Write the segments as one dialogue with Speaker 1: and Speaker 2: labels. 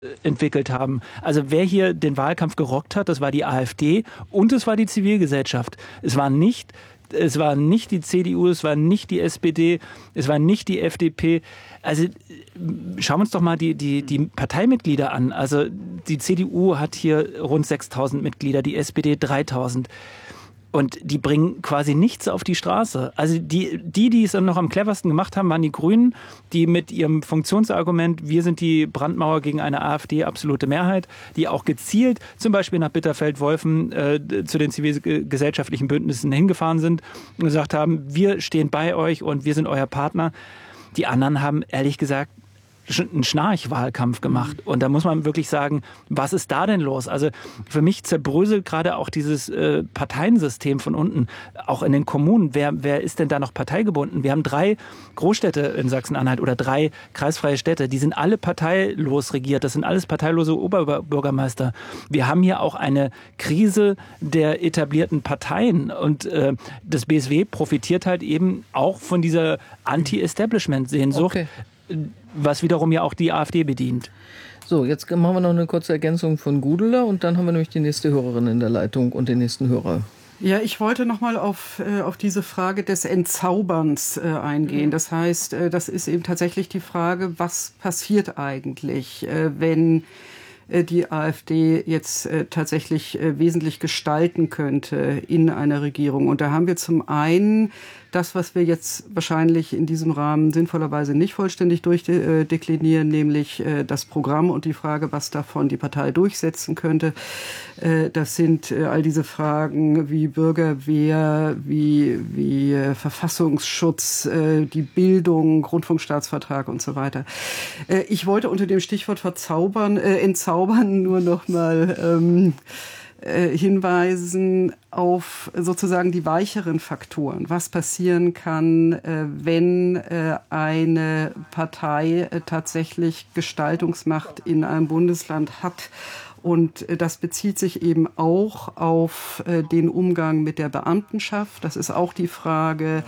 Speaker 1: entwickelt haben. Also wer hier den Wahlkampf gerockt hat, das war die AfD und es war die Zivilgesellschaft. Es war nicht die CDU, es war nicht die SPD, es war nicht die FDP. Also schauen wir uns doch mal die Parteimitglieder an. Also die CDU hat hier rund 6.000 Mitglieder, die SPD 3.000. Und die bringen quasi nichts auf die Straße. Also die es dann noch am cleversten gemacht haben, waren die Grünen, die mit ihrem Funktionsargument, wir sind die Brandmauer gegen eine AfD-absolute Mehrheit, die auch gezielt zum Beispiel nach Bitterfeld-Wolfen zu den zivilgesellschaftlichen Bündnissen hingefahren sind und gesagt haben, wir stehen bei euch und wir sind euer Partner. Die anderen haben ehrlich gesagt einen Schnarchwahlkampf gemacht. Und da muss man wirklich sagen, was ist da denn los? Also für mich zerbröselt gerade auch dieses Parteiensystem von unten, auch in den Kommunen. Wer ist denn da noch parteigebunden? Wir haben 3 Großstädte in Sachsen-Anhalt oder 3 kreisfreie Städte. Die sind alle parteilos regiert. Das sind alles parteilose Oberbürgermeister. Wir haben hier auch eine Krise der etablierten Parteien. Und das BSW profitiert halt eben auch von dieser Anti-Establishment-Sehnsucht. Okay. Was wiederum ja auch die AfD bedient.
Speaker 2: So, jetzt machen wir noch eine kurze Ergänzung von Gudula und dann haben wir nämlich die nächste Hörerin in der Leitung und den nächsten Hörer.
Speaker 3: Ja, ich wollte nochmal auf diese Frage des Entzauberns eingehen. Das heißt, das ist eben tatsächlich die Frage, was passiert eigentlich, wenn die AfD jetzt tatsächlich wesentlich gestalten könnte in einer Regierung. Und da haben wir zum einen das, was wir jetzt wahrscheinlich in diesem Rahmen sinnvollerweise nicht vollständig durchdeklinieren, nämlich das Programm und die Frage, was davon die Partei durchsetzen könnte. Das sind all diese Fragen wie Bürgerwehr, wie Verfassungsschutz, die Bildung, Rundfunkstaatsvertrag und so weiter. Ich wollte unter dem Stichwort entzaubern nur noch mal hinweisen auf sozusagen die weicheren Faktoren, was passieren kann, wenn eine Partei tatsächlich Gestaltungsmacht in einem Bundesland hat. Und das bezieht sich eben auch auf den Umgang mit der Beamtenschaft. Das ist auch die Frage,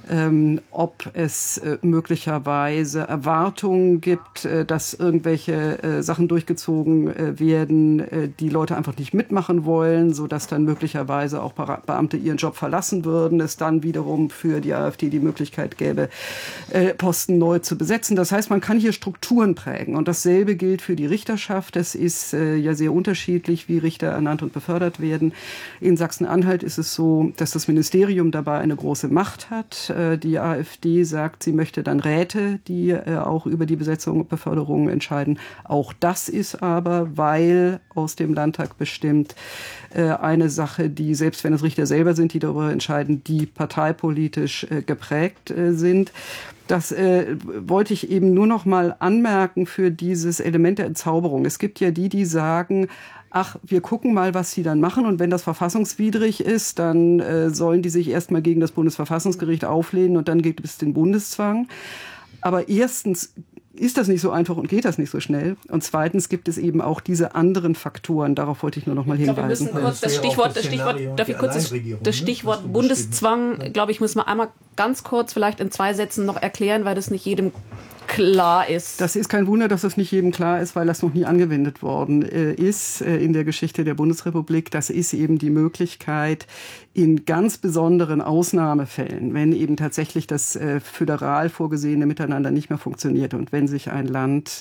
Speaker 3: ob es möglicherweise Erwartungen gibt, dass irgendwelche Sachen durchgezogen werden, die Leute einfach nicht mitmachen wollen, sodass dann möglicherweise auch Beamte ihren Job verlassen würden, es dann wiederum für die AfD die Möglichkeit gäbe, Posten neu zu besetzen. Das heißt, man kann hier Strukturen prägen. Und dasselbe gilt für die Richterschaft. Es ist ja sehr unterschiedlich, wie Richter ernannt und befördert werden. In Sachsen-Anhalt ist es so, dass das Ministerium dabei eine große Macht hat. Die AfD sagt, sie möchte dann Räte, die auch über die Besetzung und Beförderung entscheiden. Auch das ist aber, weil aus dem Landtag bestimmt, eine Sache, die, selbst wenn es Richter selber sind, die darüber entscheiden, die parteipolitisch geprägt sind. Das wollte ich eben nur noch mal anmerken für dieses Element der Entzauberung. Es gibt ja die sagen, ach, wir gucken mal, was sie dann machen. Und wenn das verfassungswidrig ist, dann sollen die sich erstmal gegen das Bundesverfassungsgericht auflehnen und dann gibt es den Bundeszwang. Aber erstens ist das nicht so einfach und geht das nicht so schnell. Und zweitens gibt es eben auch diese anderen Faktoren. Darauf wollte ich nur noch mal hinweisen.
Speaker 4: Wir müssen kurz das Stichwort Bundeszwang, glaube ich, müssen wir einmal ganz kurz vielleicht in 2 Sätzen noch erklären, weil das nicht jedem klar ist.
Speaker 3: Das ist kein Wunder, dass das nicht jedem klar ist, weil das noch nie angewendet worden ist in der Geschichte der Bundesrepublik. Das ist eben die Möglichkeit, in ganz besonderen Ausnahmefällen, wenn eben tatsächlich das föderal vorgesehene Miteinander nicht mehr funktioniert und wenn sich ein Land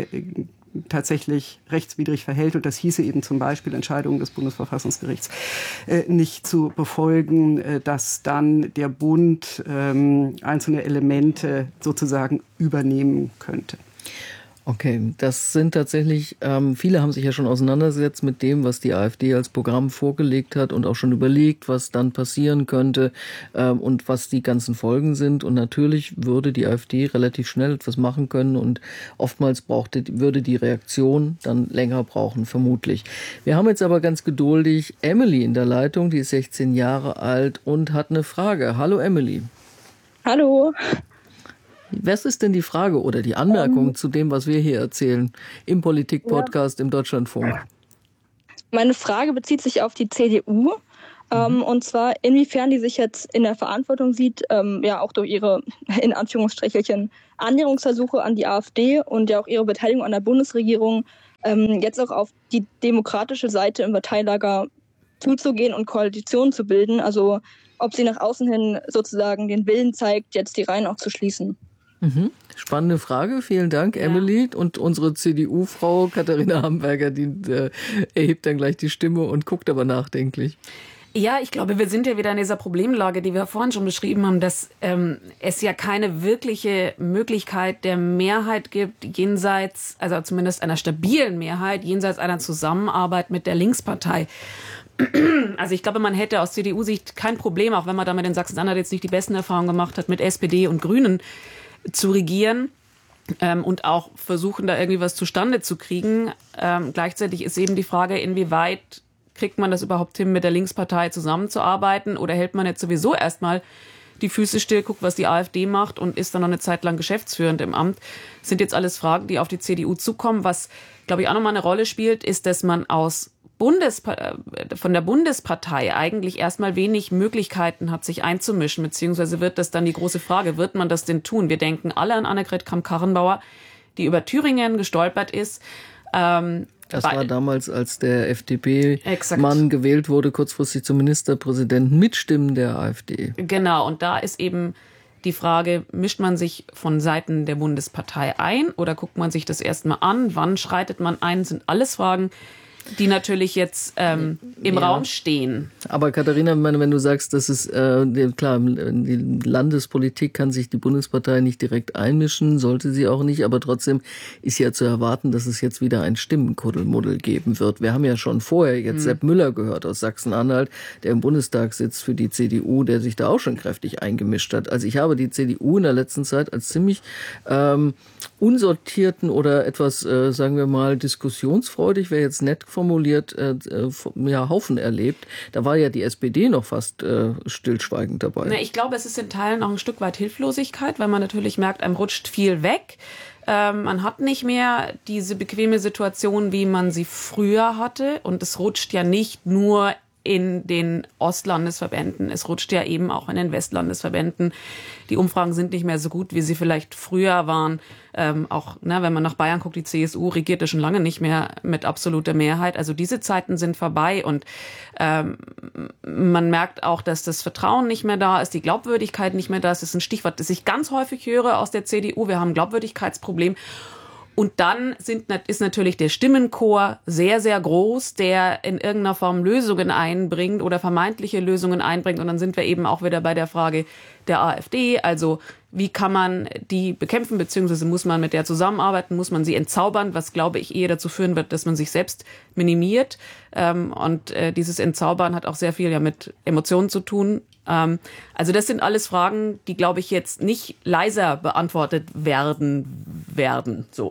Speaker 3: tatsächlich rechtswidrig verhält, und das hieße eben zum Beispiel Entscheidungen des Bundesverfassungsgerichts nicht zu befolgen, dass dann der Bund einzelne Elemente sozusagen übernehmen könnte.
Speaker 2: Okay, das sind tatsächlich, viele haben sich ja schon auseinandergesetzt mit dem, was die AfD als Programm vorgelegt hat und auch schon überlegt, was dann passieren könnte und was die ganzen Folgen sind. Und natürlich würde die AfD relativ schnell etwas machen können und oftmals würde die Reaktion dann länger brauchen, vermutlich. Wir haben jetzt aber ganz geduldig Emily in der Leitung, die ist 16 Jahre alt und hat eine Frage. Hallo Emily.
Speaker 5: Hallo.
Speaker 2: Was ist denn die Frage oder die Anmerkung zu dem, was wir hier erzählen im Politik-Podcast im Deutschlandfunk?
Speaker 5: Meine Frage bezieht sich auf die CDU. Und zwar, inwiefern die sich jetzt in der Verantwortung sieht, ja auch durch ihre, in Anführungsstrichelchen, Annäherungsversuche an die AfD und ja auch ihre Beteiligung an der Bundesregierung, jetzt auch auf die demokratische Seite im Parteilager zuzugehen und Koalitionen zu bilden. Also ob sie nach außen hin sozusagen den Willen zeigt, jetzt die Reihen auch zu schließen.
Speaker 2: Mhm. Spannende Frage, vielen Dank, Emily. Und unsere CDU-Frau Katharina Hamburger, die erhebt dann gleich die Stimme und guckt aber nachdenklich.
Speaker 4: Ja, ich glaube, wir sind ja wieder in dieser Problemlage, die wir vorhin schon beschrieben haben, dass es ja keine wirkliche Möglichkeit der Mehrheit gibt, jenseits, also zumindest einer stabilen Mehrheit, jenseits einer Zusammenarbeit mit der Linkspartei. Also ich glaube, man hätte aus CDU-Sicht kein Problem, auch wenn man damit in Sachsen-Anhalt jetzt nicht die besten Erfahrungen gemacht hat, mit SPD und Grünen zu regieren und auch versuchen, da irgendwie was zustande zu kriegen. Gleichzeitig ist eben die Frage, inwieweit kriegt man das überhaupt hin, mit der Linkspartei zusammenzuarbeiten, oder hält man jetzt sowieso erstmal die Füße still, guckt, was die AfD macht und ist dann noch eine Zeit lang geschäftsführend im Amt? Das sind jetzt alles Fragen, die auf die CDU zukommen. Was, glaube ich, auch nochmal eine Rolle spielt, ist, dass man von der Bundespartei eigentlich erstmal wenig Möglichkeiten hat, sich einzumischen, beziehungsweise wird das dann die große Frage, wird man das denn tun? Wir denken alle an Annegret Kramp-Karrenbauer, die über Thüringen gestolpert ist.
Speaker 2: Das war damals, als der FDP-Mann gewählt wurde, kurzfristig zum Ministerpräsidenten mit Stimmen der AfD.
Speaker 4: Genau, und da ist eben die Frage, mischt man sich von Seiten der Bundespartei ein oder guckt man sich das erstmal an? Wann schreitet man ein? Das sind alles Fragen, die natürlich jetzt im Raum stehen.
Speaker 2: Aber Katharina, wenn du sagst, dass es klar, in die Landespolitik kann sich die Bundespartei nicht direkt einmischen, sollte sie auch nicht, aber trotzdem ist ja zu erwarten, dass es jetzt wieder ein Stimmenkuddelmuddel geben wird. Wir haben ja schon vorher jetzt Sepp Müller gehört aus Sachsen-Anhalt, der im Bundestag sitzt für die CDU, der sich da auch schon kräftig eingemischt hat. Also ich habe die CDU in der letzten Zeit als ziemlich unsortierten oder etwas, sagen wir mal, diskussionsfreudig, wäre jetzt nett formuliert, Haufen erlebt. Da war ja die SPD noch fast stillschweigend dabei.
Speaker 4: Ich glaube, es ist in Teilen auch ein Stück weit Hilflosigkeit, weil man natürlich merkt, einem rutscht viel weg. Man hat nicht mehr diese bequeme Situation, wie man sie früher hatte. Und es rutscht ja nicht nur in den Ostlandesverbänden. Es rutscht ja eben auch in den Westlandesverbänden. Die Umfragen sind nicht mehr so gut, wie sie vielleicht früher waren. Auch wenn man nach Bayern guckt, die CSU regiert ja schon lange nicht mehr mit absoluter Mehrheit. Also diese Zeiten sind vorbei und man merkt auch, dass das Vertrauen nicht mehr da ist, die Glaubwürdigkeit nicht mehr da ist. Das ist ein Stichwort, das ich ganz häufig höre aus der CDU. Wir haben ein Glaubwürdigkeitsproblem. Und dann ist natürlich der Stimmenchor sehr, sehr groß, der in irgendeiner Form Lösungen einbringt oder vermeintliche Lösungen einbringt. Und dann sind wir eben auch wieder bei der Frage der AfD. Also wie kann man die bekämpfen, beziehungsweise muss man mit der zusammenarbeiten, muss man sie entzaubern, was, glaube ich, eher dazu führen wird, dass man sich selbst minimiert. Und dieses Entzaubern hat auch sehr viel ja mit Emotionen zu tun. Also das sind alles Fragen, die, glaube ich, jetzt nicht leiser beantwortet werden. So.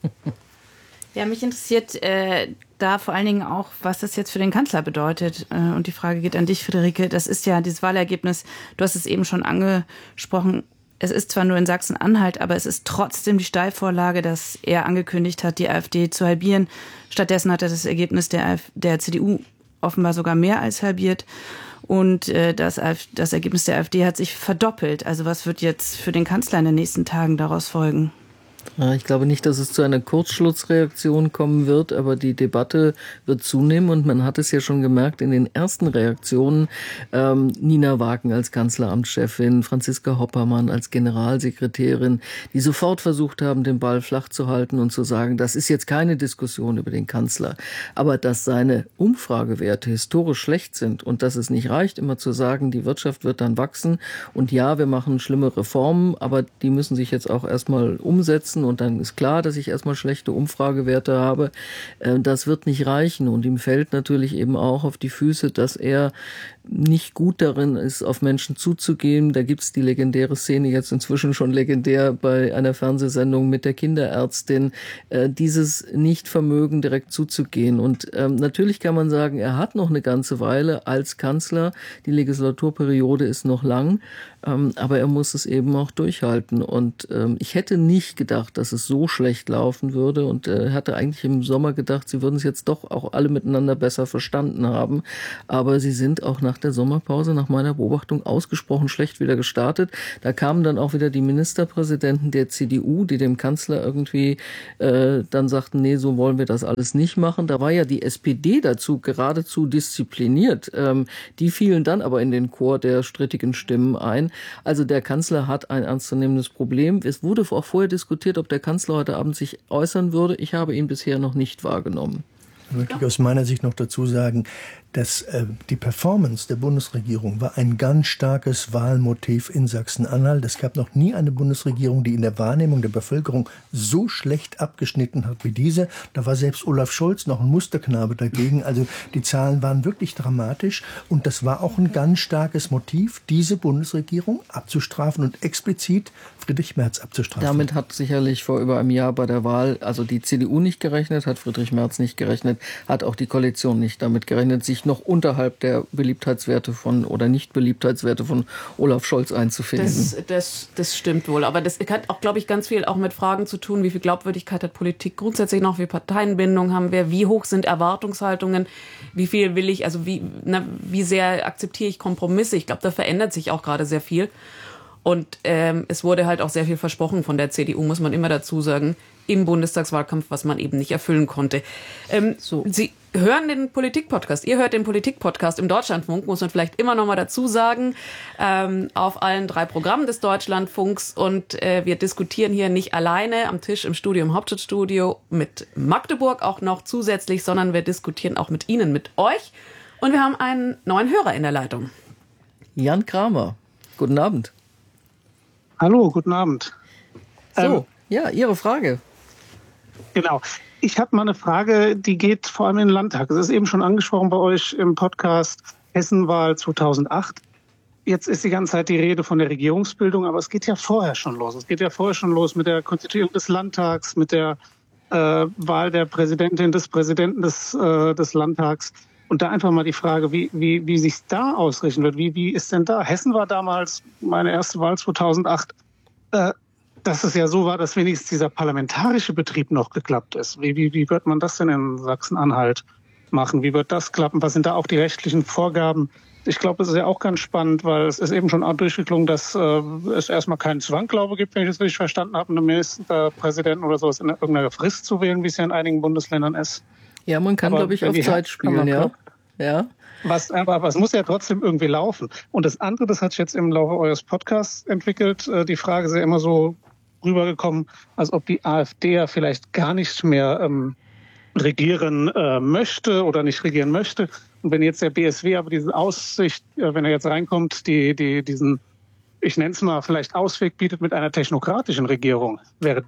Speaker 6: Ja, mich interessiert da vor allen Dingen auch, was das jetzt für den Kanzler bedeutet. Und die Frage geht an dich, Friederike. Das ist ja dieses Wahlergebnis, du hast es eben schon angesprochen, es ist zwar nur in Sachsen-Anhalt, aber es ist trotzdem die Steilvorlage, dass er angekündigt hat, die AfD zu halbieren. Stattdessen hat er das Ergebnis der CDU offenbar sogar mehr als halbiert. Und das Ergebnis der AfD hat sich verdoppelt. Also was wird jetzt für den Kanzler in den nächsten Tagen daraus folgen?
Speaker 2: Ich glaube nicht, dass es zu einer Kurzschlussreaktion kommen wird, aber die Debatte wird zunehmen und man hat es ja schon gemerkt in den ersten Reaktionen. Nina Wagen als Kanzleramtschefin, Franziska Hoppermann als Generalsekretärin, die sofort versucht haben, den Ball flach zu halten und zu sagen, das ist jetzt keine Diskussion über den Kanzler, aber dass seine Umfragewerte historisch schlecht sind und dass es nicht reicht, immer zu sagen, die Wirtschaft wird dann wachsen und ja, wir machen schlimme Reformen, aber die müssen sich jetzt auch erstmal umsetzen. Und dann ist klar, dass ich erstmal schlechte Umfragewerte habe. Das wird nicht reichen. Und ihm fällt natürlich eben auch auf die Füße, dass er nicht gut darin ist, auf Menschen zuzugehen. Da gibt's die legendäre Szene, jetzt inzwischen schon legendär, bei einer Fernsehsendung mit der Kinderärztin, dieses Nichtvermögen direkt zuzugehen. Und natürlich kann man sagen, er hat noch eine ganze Weile als Kanzler. Die Legislaturperiode ist noch lang, aber er muss es eben auch durchhalten. Und ich hätte nicht gedacht, dass es so schlecht laufen würde und hatte eigentlich im Sommer gedacht, sie würden es jetzt doch auch alle miteinander besser verstanden haben. Aber sie sind auch nach nach der Sommerpause, nach meiner Beobachtung, ausgesprochen schlecht wieder gestartet. Da kamen dann auch wieder die Ministerpräsidenten der CDU, die dem Kanzler irgendwie dann sagten, nee, so wollen wir das alles nicht machen. Da war ja die SPD dazu geradezu diszipliniert. Die fielen dann aber in den Chor der strittigen Stimmen ein. Also der Kanzler hat ein ernstzunehmendes Problem. Es wurde auch vorher diskutiert, ob der Kanzler heute Abend sich äußern würde. Ich habe ihn bisher noch nicht wahrgenommen.
Speaker 7: Ich möchte aus meiner Sicht noch dazu sagen, dass die Performance der Bundesregierung war ein ganz starkes Wahlmotiv in Sachsen-Anhalt. Es gab noch nie eine Bundesregierung, die in der Wahrnehmung der Bevölkerung so schlecht abgeschnitten hat wie diese. Da war selbst Olaf Scholz noch ein Musterknabe dagegen. Also die Zahlen waren wirklich dramatisch. Und das war auch ein ganz starkes Motiv, diese Bundesregierung abzustrafen und explizit Friedrich Merz abzustrafen.
Speaker 2: Damit hat sicherlich vor über einem Jahr bei der Wahl also die CDU nicht gerechnet, hat Friedrich Merz nicht gerechnet, hat auch die Koalition nicht damit gerechnet, sich noch unterhalb der Beliebtheitswerte von oder Nicht-Beliebtheitswerte von Olaf Scholz einzufinden.
Speaker 4: Das stimmt wohl. Aber das hat auch, glaube ich, ganz viel auch mit Fragen zu tun, wie viel Glaubwürdigkeit hat Politik grundsätzlich noch, wie Parteienbindung haben wir, wie hoch sind Erwartungshaltungen, wie viel will ich, also wie sehr akzeptiere ich Kompromisse. Ich glaube, da verändert sich auch gerade sehr viel. Und es wurde halt auch sehr viel versprochen von der CDU, muss man immer dazu sagen, im Bundestagswahlkampf, was man eben nicht erfüllen konnte. Sie hören den Politik-Podcast. Ihr hört den Politik-Podcast im Deutschlandfunk, muss man vielleicht immer noch mal dazu sagen, auf allen 3 Programmen des Deutschlandfunks. Und wir diskutieren hier nicht alleine am Tisch im Studio, im Hauptstadtstudio mit Magdeburg auch noch zusätzlich, sondern wir diskutieren auch mit Ihnen, mit euch. Und wir haben einen neuen Hörer in der Leitung.
Speaker 2: Jan Kramer, guten Abend.
Speaker 8: Hallo, guten Abend.
Speaker 2: So, ja, Ihre Frage.
Speaker 8: Genau. Ich habe mal eine Frage, die geht vor allem in den Landtag. Es ist eben schon angesprochen bei euch im Podcast Hessenwahl 2008. Jetzt ist die ganze Zeit die Rede von der Regierungsbildung, aber es geht ja vorher schon los. Es geht ja vorher schon los mit der Konstituierung des Landtags, mit der Wahl der Präsidentin, des Präsidenten des Landtags. Und da einfach mal die Frage, wie sich da ausrichten wird. Wie ist denn da? Hessen war damals meine erste Wahl 2008. Dass es ja so war, dass wenigstens dieser parlamentarische Betrieb noch geklappt ist. Wie wird man das denn in Sachsen-Anhalt machen? Wie wird das klappen? Was sind da auch die rechtlichen Vorgaben? Ich glaube, es ist ja auch ganz spannend, weil es ist eben schon durchgeklungen, dass es erstmal keinen Zwang, glaube ich, gibt, wenn ich das richtig verstanden habe, einen Ministerpräsidenten oder sowas in irgendeiner Frist zu wählen, wie es ja in einigen Bundesländern ist.
Speaker 2: Ja, man kann, glaube ich, auf Zeit spielen, ja.
Speaker 8: Aber es muss ja trotzdem irgendwie laufen. Und das andere, das hat sich jetzt im Laufe eures Podcasts entwickelt, die Frage ist ja immer so rübergekommen, als ob die AfD ja vielleicht gar nicht mehr regieren möchte oder nicht regieren möchte. Und wenn jetzt der BSW aber diese Aussicht, wenn er jetzt reinkommt, diesen, ich nenne es mal, vielleicht Ausweg bietet mit einer technokratischen Regierung, wäre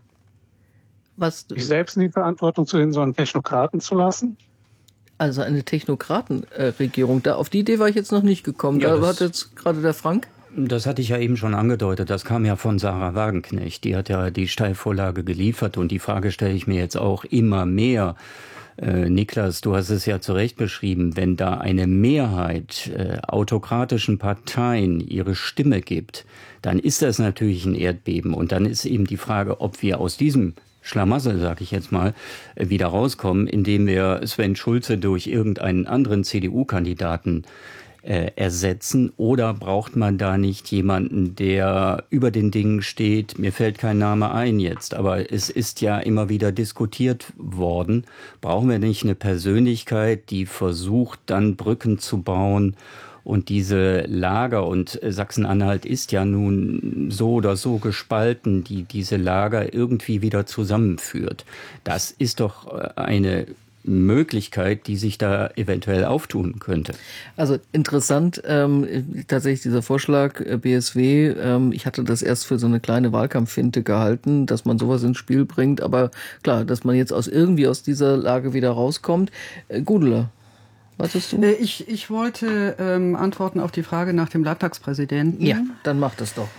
Speaker 8: ich selbst in die Verantwortung zu hin, so einen Technokraten zu lassen?
Speaker 2: Also eine Technokratenregierung. Auf die Idee war ich jetzt noch nicht gekommen. Ja, da hat jetzt gerade der Frank.
Speaker 9: Das hatte ich ja eben schon angedeutet. Das kam ja von Sarah Wagenknecht. Die hat ja die Steilvorlage geliefert. Und die Frage stelle ich mir jetzt auch immer mehr. Niklas, du hast es ja zu Recht beschrieben. Wenn da eine Mehrheit autokratischen Parteien ihre Stimme gibt, dann ist das natürlich ein Erdbeben. Und dann ist eben die Frage, ob wir aus diesem Schlamassel, sag ich jetzt mal, wieder rauskommen, indem wir Sven Schulze durch irgendeinen anderen CDU-Kandidaten ersetzen, oder braucht man da nicht jemanden, der über den Dingen steht? Mir fällt kein Name ein jetzt, aber es ist ja immer wieder diskutiert worden. Brauchen wir nicht eine Persönlichkeit, die versucht, dann Brücken zu bauen und diese Lager, und Sachsen-Anhalt ist ja nun so oder so gespalten, die diese Lager irgendwie wieder zusammenführt? Das ist doch eine Möglichkeit, die sich da eventuell auftun könnte.
Speaker 2: Also interessant, tatsächlich dieser Vorschlag BSW, ich hatte das erst für so eine kleine Wahlkampffinte gehalten, dass man sowas ins Spiel bringt, aber klar, dass man jetzt irgendwie aus dieser Lage wieder rauskommt. Gudula, was hast du?
Speaker 3: Ich wollte antworten auf die Frage nach dem Landtagspräsidenten.
Speaker 2: Ja, dann mach das doch.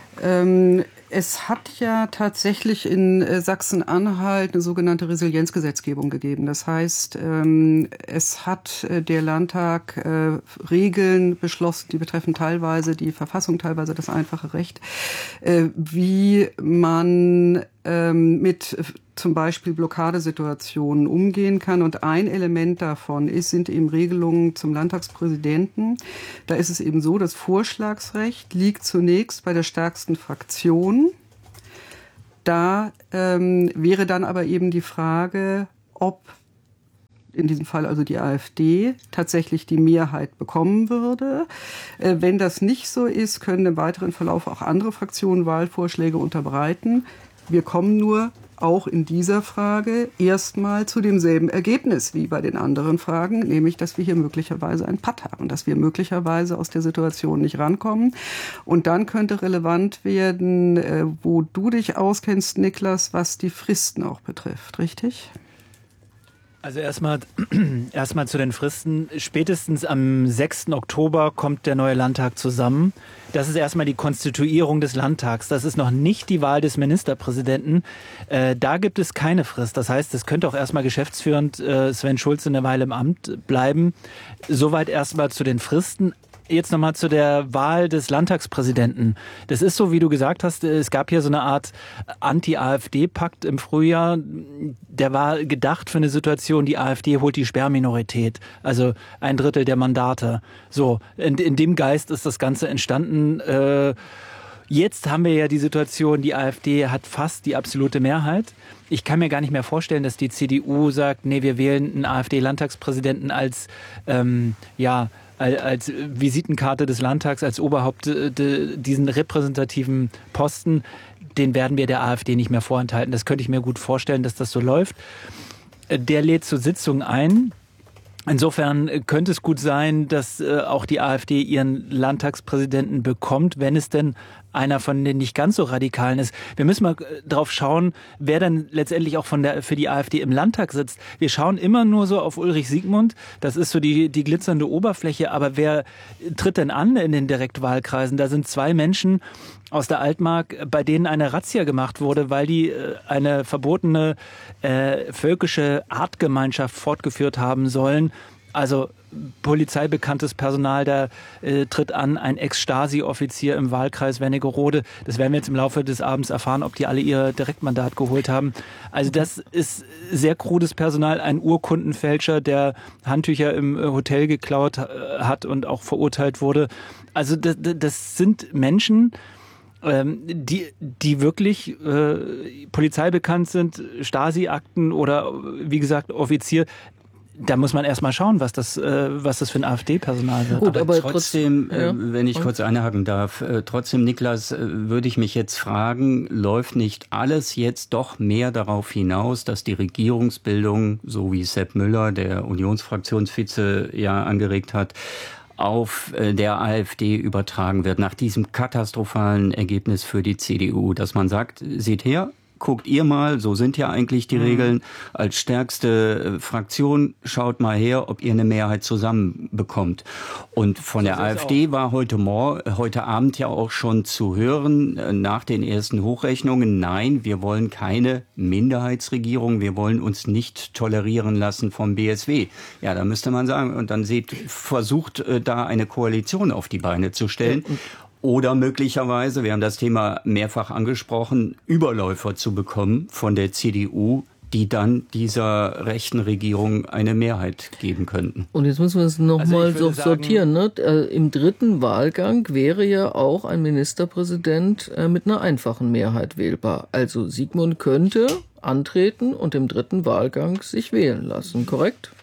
Speaker 3: Es hat ja tatsächlich in Sachsen-Anhalt eine sogenannte Resilienzgesetzgebung gegeben. Das heißt, es hat der Landtag Regeln beschlossen, die betreffen teilweise die Verfassung, teilweise das einfache Recht, wie man mit zum Beispiel Blockadesituationen umgehen kann. Und ein Element davon sind eben Regelungen zum Landtagspräsidenten. Da ist es eben so, das Vorschlagsrecht liegt zunächst bei der stärksten Fraktion. Da wäre dann aber eben die Frage, ob in diesem Fall also die AfD tatsächlich die Mehrheit bekommen würde. Wenn das nicht so ist, können im weiteren Verlauf auch andere Fraktionen Wahlvorschläge unterbreiten. Wir kommen nur auch in dieser Frage erstmal zu demselben Ergebnis wie bei den anderen Fragen, nämlich, dass wir hier möglicherweise einen Patt haben, dass wir möglicherweise aus der Situation nicht rankommen. Und dann könnte relevant werden, wo du dich auskennst, Niklas, was die Fristen auch betrifft, richtig?
Speaker 1: Also erstmal zu den Fristen. Spätestens am 6. Oktober kommt der neue Landtag zusammen. Das ist erstmal die Konstituierung des Landtags. Das ist noch nicht die Wahl des Ministerpräsidenten. Da gibt es keine Frist. Das heißt, es könnte auch erstmal geschäftsführend Sven Schulze eine Weile im Amt bleiben. Soweit erstmal zu den Fristen. Jetzt nochmal zu der Wahl des Landtagspräsidenten. Das ist so, wie du gesagt hast, es gab hier so eine Art Anti-AfD-Pakt im Frühjahr. Der war gedacht für eine Situation, die AfD holt die Sperrminorität, also 1/3 der Mandate. So, in dem Geist ist das Ganze entstanden. Jetzt haben wir ja die Situation, die AfD hat fast die absolute Mehrheit. Ich kann mir gar nicht mehr vorstellen, dass die CDU sagt, nee, wir wählen einen AfD-Landtagspräsidenten als Visitenkarte des Landtags, als Oberhaupt diesen repräsentativen Posten, den werden wir der AfD nicht mehr vorenthalten. Das könnte ich mir gut vorstellen, dass das so läuft. Der lädt zur Sitzung ein. Insofern könnte es gut sein, dass auch die AfD ihren Landtagspräsidenten bekommt, wenn es denn einer von den nicht ganz so Radikalen ist. Wir müssen mal drauf schauen, wer dann letztendlich auch für die AfD im Landtag sitzt. Wir schauen immer nur so auf Ulrich Siegmund. Das ist so die glitzernde Oberfläche. Aber wer tritt denn an in den Direktwahlkreisen? Da sind 2 Menschen aus der Altmark, bei denen eine Razzia gemacht wurde, weil die eine verbotene völkische Artgemeinschaft fortgeführt haben sollen. Also polizeibekanntes Personal, da tritt an, ein Ex-Stasi-Offizier im Wahlkreis Wernigerode. Das werden wir jetzt im Laufe des Abends erfahren, ob die alle ihr Direktmandat geholt haben. Also das ist sehr krudes Personal, ein Urkundenfälscher, der Handtücher im Hotel geklaut hat und auch verurteilt wurde. Also das sind Menschen, die wirklich polizeibekannt sind, Stasi-Akten oder wie gesagt Offizier. Da muss man erst mal schauen, was das für ein AfD-Personal wird.
Speaker 9: Gut, aber trotzdem, wenn ich kurz einhaken darf, trotzdem, Niklas, würde ich mich jetzt fragen, läuft nicht alles jetzt doch mehr darauf hinaus, dass die Regierungsbildung, so wie Sepp Müller, der Unionsfraktionsvize, ja angeregt hat, auf der AfD übertragen wird, nach diesem katastrophalen Ergebnis für die CDU, dass man sagt, seht her, guckt ihr mal, so sind ja eigentlich die Regeln, als stärkste Fraktion, schaut mal her, ob ihr eine Mehrheit zusammenbekommt. Und von der AfD war heute Abend ja auch schon zu hören, nach den ersten Hochrechnungen, nein, wir wollen keine Minderheitsregierung, wir wollen uns nicht tolerieren lassen vom BSW. Ja, da müsste man sagen, und dann versucht da eine Koalition auf die Beine zu stellen. Oder möglicherweise, wir haben das Thema mehrfach angesprochen, Überläufer zu bekommen von der CDU, die dann dieser rechten Regierung eine Mehrheit geben könnten.
Speaker 2: Und jetzt müssen wir es nochmal so sortieren. Ne? Im 3. Wahlgang wäre ja auch ein Ministerpräsident mit einer einfachen Mehrheit wählbar. Also Siegmund könnte antreten und im 3. Wahlgang sich wählen lassen, korrekt?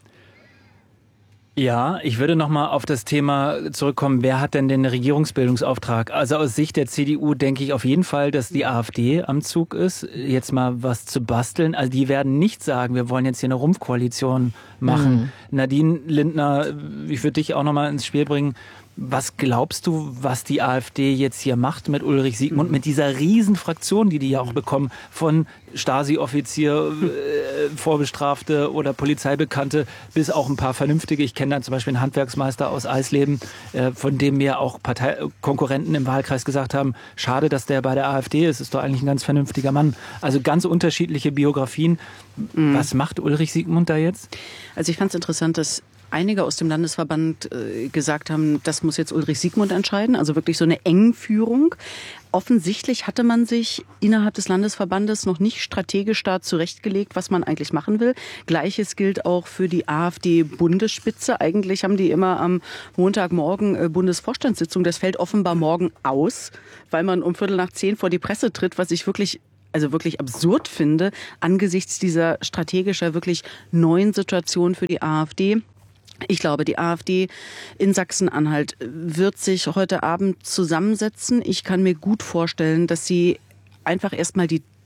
Speaker 1: Ja, ich würde noch mal auf das Thema zurückkommen, wer hat denn den Regierungsbildungsauftrag? Also aus Sicht der CDU denke ich auf jeden Fall, dass die AfD am Zug ist, jetzt mal was zu basteln. Also die werden nicht sagen, wir wollen jetzt hier eine Rumpfkoalition machen. Nadine Lindner, ich würde dich auch noch mal ins Spiel bringen. Was glaubst du, was die AfD jetzt hier macht mit Ulrich Siegmund, mit dieser Riesenfraktion, die ja auch bekommen, von Stasi-Offizier, Vorbestrafte oder Polizeibekannte bis auch ein paar Vernünftige. Ich kenne dann zum Beispiel einen Handwerksmeister aus Eisleben, von dem mir auch Parteikonkurrenten im Wahlkreis gesagt haben, schade, dass der bei der AfD ist doch eigentlich ein ganz vernünftiger Mann. Also ganz unterschiedliche Biografien. Was macht Ulrich Siegmund da jetzt?
Speaker 10: Also ich fand es interessant, dass einige aus dem Landesverband gesagt haben, das muss jetzt Ulrich Siegmund entscheiden, also wirklich so eine Engführung. Offensichtlich hatte man sich innerhalb des Landesverbandes noch nicht strategisch da zurechtgelegt, was man eigentlich machen will. Gleiches gilt auch für die AfD-Bundesspitze. Eigentlich haben die immer am Montagmorgen Bundesvorstandssitzung. Das fällt offenbar morgen aus, weil man um 9:15 vor die Presse tritt, was ich wirklich absurd finde, angesichts dieser strategischer, wirklich neuen Situation für die AfD. Ich glaube, die AfD in Sachsen-Anhalt wird sich heute Abend zusammensetzen. Ich kann mir gut vorstellen, dass sie einfach erstmal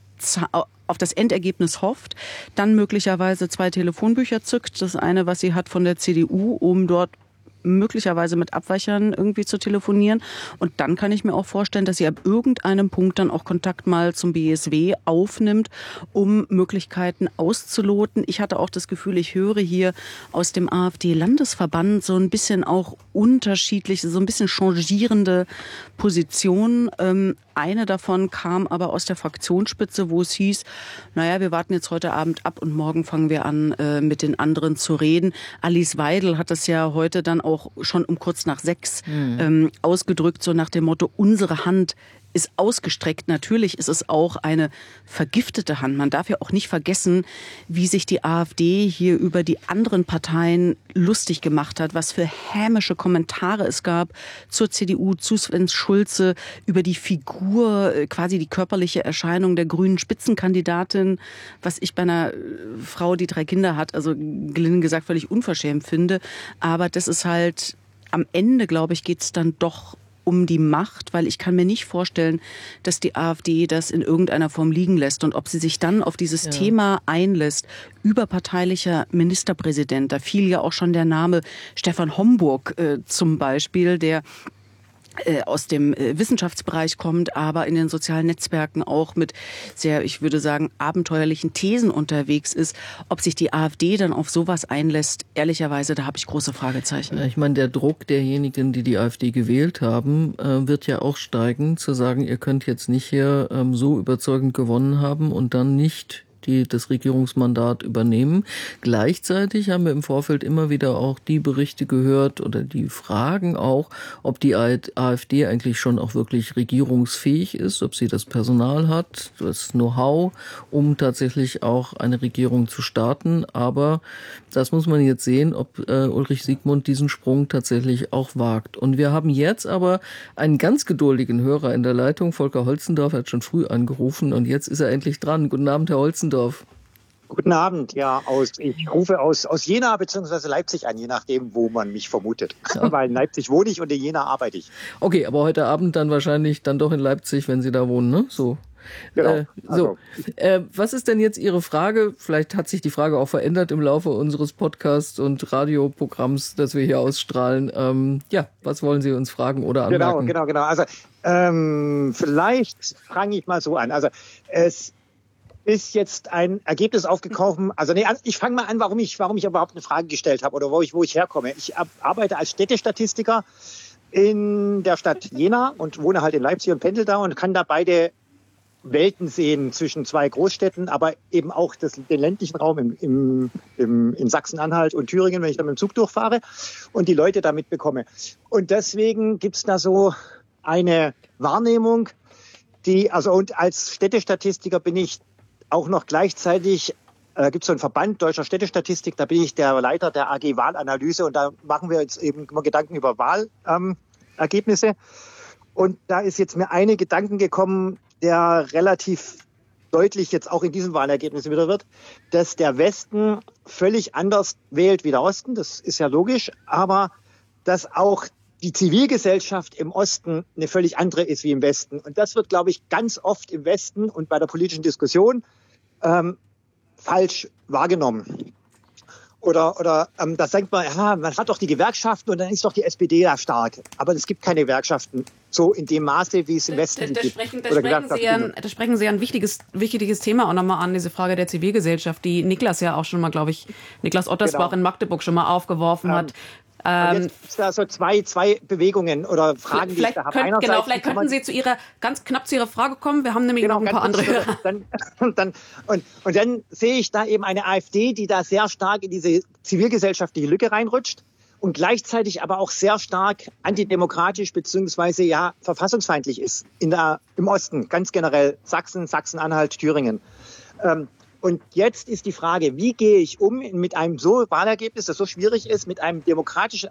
Speaker 10: auf das Endergebnis hofft, dann möglicherweise 2 Telefonbücher zückt. Das eine, was sie hat von der CDU, um dort möglicherweise mit Abweichern irgendwie zu telefonieren. Und dann kann ich mir auch vorstellen, dass sie ab irgendeinem Punkt dann auch Kontakt mal zum BSW aufnimmt, um Möglichkeiten auszuloten. Ich hatte auch das Gefühl, ich höre hier aus dem AfD-Landesverband so ein bisschen auch unterschiedliche, so ein bisschen changierende Positionen. Eine davon kam aber aus der Fraktionsspitze, wo es hieß, naja, wir warten jetzt heute Abend ab und morgen fangen wir an, mit den anderen zu reden. Alice Weidel hat das ja heute dann auch schon um kurz nach 6 ausgedrückt, so nach dem Motto, unsere Hand ist ausgestreckt. Natürlich ist es auch eine vergiftete Hand. Man darf ja auch nicht vergessen, wie sich die AfD hier über die anderen Parteien lustig gemacht hat, was für hämische Kommentare es gab zur CDU, zu Sven Schulze, über die Figur, quasi die körperliche Erscheinung der grünen Spitzenkandidatin, was ich bei einer Frau, die 3 Kinder hat, also gelinde gesagt völlig unverschämt finde. Aber das ist halt, am Ende, glaube ich, geht es dann doch um die Macht, weil ich kann mir nicht vorstellen, dass die AfD das in irgendeiner Form liegen lässt. Und ob sie sich dann auf dieses Thema einlässt, überparteilicher Ministerpräsident, da fiel ja auch schon der Name Stefan Homburg zum Beispiel, der aus dem Wissenschaftsbereich kommt, aber in den sozialen Netzwerken auch mit sehr, ich würde sagen, abenteuerlichen Thesen unterwegs ist. Ob sich die AfD dann auf sowas einlässt, ehrlicherweise, da habe ich große Fragezeichen.
Speaker 2: Ich meine, der Druck derjenigen, die die AfD gewählt haben, wird ja auch steigen, zu sagen, ihr könnt jetzt nicht hier so überzeugend gewonnen haben und dann nicht das Regierungsmandat übernehmen. Gleichzeitig haben wir im Vorfeld immer wieder auch die Berichte gehört oder die Fragen auch, ob die AfD eigentlich schon auch wirklich regierungsfähig ist, ob sie das Personal hat, das Know-how, um tatsächlich auch eine Regierung zu starten. Aber das muss man jetzt sehen, ob Ulrich Siegmund diesen Sprung tatsächlich auch wagt. Und wir haben jetzt aber einen ganz geduldigen Hörer in der Leitung. Volker Holzendorf hat schon früh angerufen und jetzt ist er endlich dran. Guten Abend, Herr Holzendorf.
Speaker 11: Guten Abend, ja, ich rufe aus Jena bzw. Leipzig an, je nachdem, wo man mich vermutet. Ja. Weil in Leipzig wohne ich und in Jena arbeite ich.
Speaker 2: Okay, aber heute Abend dann wahrscheinlich dann doch in Leipzig, wenn Sie da wohnen, ne? So.
Speaker 11: Genau.
Speaker 2: Was ist denn jetzt Ihre Frage? Vielleicht hat sich die Frage auch verändert im Laufe unseres Podcasts und Radioprogramms, das wir hier ausstrahlen. Was wollen Sie uns fragen oder anmerken?
Speaker 11: Genau. Also vielleicht fange ich mal so an. Also es ist jetzt ein Ergebnis aufgekommen. Also ich fange mal an, warum ich überhaupt eine Frage gestellt habe oder wo ich herkomme. Ich arbeite als Städtestatistiker in der Stadt Jena und wohne halt in Leipzig und pendel da und kann da beide Welten sehen zwischen 2 Großstädten, aber eben auch den ländlichen Raum in Sachsen-Anhalt und Thüringen, wenn ich da mit dem Zug durchfahre und die Leute da mitbekomme. Und deswegen gibt's da so eine Wahrnehmung, und als Städtestatistiker bin ich auch noch gleichzeitig, gibt es so einen Verband Deutscher Städtestatistik, da bin ich der Leiter der AG Wahlanalyse und da machen wir jetzt eben immer Gedanken über Wahlergebnisse. Und da ist jetzt mir eine Gedanken gekommen, der relativ deutlich jetzt auch in diesen Wahlergebnissen wieder wird, dass der Westen völlig anders wählt wie der Osten, das ist ja logisch, aber dass auch die Zivilgesellschaft im Osten eine völlig andere ist wie im Westen. Und das wird, glaube ich, ganz oft im Westen und bei der politischen Diskussion falsch wahrgenommen. Oder das denkt man, man hat doch die Gewerkschaften und dann ist doch die SPD da stark. Aber es gibt keine Gewerkschaften so in dem Maße, wie es im Westen gibt.
Speaker 4: Da sprechen Sie ein wichtiges Thema auch nochmal an, diese Frage der Zivilgesellschaft, die Niklas ja auch schon mal, glaube ich, Niklas Ottersbach in Magdeburg schon mal aufgeworfen hat.
Speaker 11: Jetzt gibt es da so zwei Bewegungen oder Fragen, die ich da habe.
Speaker 4: Vielleicht könnten Sie ganz knapp zu Ihrer Frage kommen. Wir haben nämlich noch ein paar andere Hörer.
Speaker 11: Und dann sehe ich da eben eine AfD, die da sehr stark in diese zivilgesellschaftliche Lücke reinrutscht und gleichzeitig aber auch sehr stark antidemokratisch bzw. verfassungsfeindlich ist im Osten, ganz generell Sachsen, Sachsen-Anhalt, Thüringen. Und jetzt ist die Frage, wie gehe ich um mit einem so Wahlergebnis, das so schwierig ist, in einem demokratischen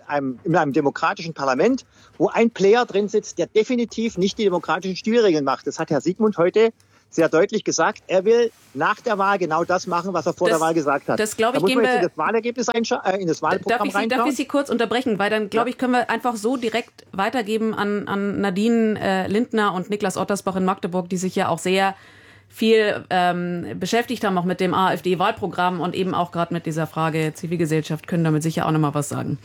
Speaker 11: Parlament, wo ein Player drin sitzt, der definitiv nicht die demokratischen Spielregeln macht. Das hat Herr Siegmund heute sehr deutlich gesagt. Er will nach der Wahl genau das machen, was er vor der Wahl gesagt hat.
Speaker 4: Das glaube ich,
Speaker 11: gehen wir in das Wahlergebnis in das Wahlprogramm reinschauen.
Speaker 4: Darf ich Sie kurz unterbrechen, weil dann, glaube ich, können wir einfach so direkt weitergeben an Nadine Lindner und Niklas Ottersbach in Magdeburg, die sich ja auch sehr viel beschäftigt haben, auch mit dem AfD-Wahlprogramm und eben auch gerade mit dieser Frage Zivilgesellschaft, können damit sicher auch nochmal was sagen.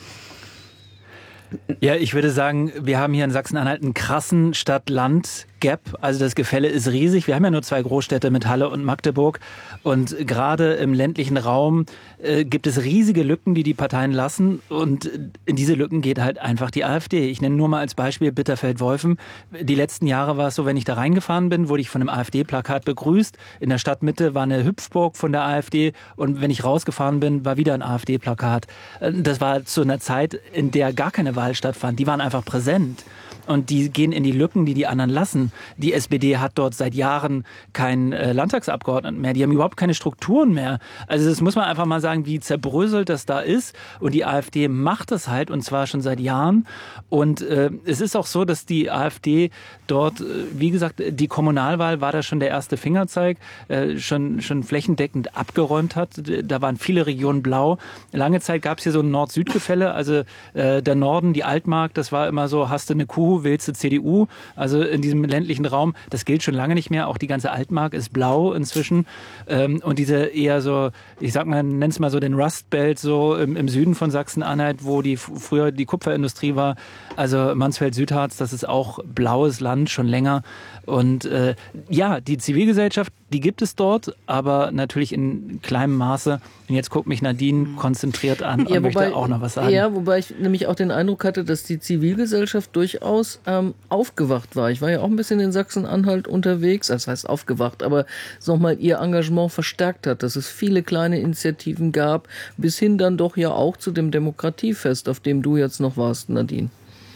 Speaker 1: Ja, ich würde sagen, wir haben hier in Sachsen-Anhalt einen krassen Stadt-Land-Gap. Also das Gefälle ist riesig. Wir haben ja nur 2 Großstädte mit Halle und Magdeburg. Und gerade im ländlichen Raum gibt es riesige Lücken, die Parteien lassen. Und in diese Lücken geht halt einfach die AfD. Ich nenne nur mal als Beispiel Bitterfeld-Wolfen. Die letzten Jahre war es so, wenn ich da reingefahren bin, wurde ich von einem AfD-Plakat begrüßt. In der Stadtmitte war eine Hüpfburg von der AfD. Und wenn ich rausgefahren bin, war wieder ein AfD-Plakat. Das war zu einer Zeit, in der gar keine Wahl stattfand. Die waren einfach präsent. Und die gehen in die Lücken, die anderen lassen. Die SPD hat dort seit Jahren keinen Landtagsabgeordneten mehr. Die haben überhaupt keine Strukturen mehr. Also das muss man einfach mal sagen, wie zerbröselt das da ist. Und die AfD macht das halt, und zwar schon seit Jahren. Und es ist auch so, dass die AfD dort, wie gesagt, die Kommunalwahl war da schon der erste Fingerzeig, schon flächendeckend abgeräumt hat. Da waren viele Regionen blau. Lange Zeit gab es hier so ein Nord-Süd-Gefälle. Also der Norden, die Altmark, das war immer so, hast du eine Kuh, wählst du CDU, also in diesem ländlichen Raum, das gilt schon lange nicht mehr. Auch die ganze Altmark ist blau inzwischen. Und diese eher so, ich sag mal, nenn's mal so den Rust Belt, so im Süden von Sachsen-Anhalt, wo früher die Kupferindustrie war, also Mansfeld-Südharz, das ist auch blaues Land, schon länger. Und ja, die Zivilgesellschaft, die gibt es dort, aber natürlich in kleinem Maße. Und jetzt guckt mich Nadine konzentriert an und möchte auch noch was sagen.
Speaker 2: Ja, wobei ich nämlich auch den Eindruck hatte, dass die Zivilgesellschaft durchaus aufgewacht war. Ich war ja auch ein bisschen in Sachsen-Anhalt unterwegs, das heißt aufgewacht, aber nochmal ihr Engagement verstärkt hat, dass es viele kleine Initiativen gab, bis hin dann doch ja auch zu dem Demokratiefest, auf dem du jetzt noch warst, Nadine.